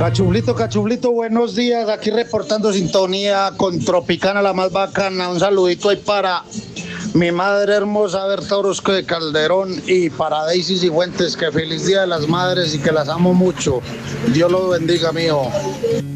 Cachublito, buenos días. Aquí reportando sintonía con Tropicana, la más bacana. Un saludito ahí para mi madre hermosa Berta Orozco de Calderón y para Daisy Cifuentes. Que feliz Día de las Madres y que las amo mucho. Dios los bendiga, mijo.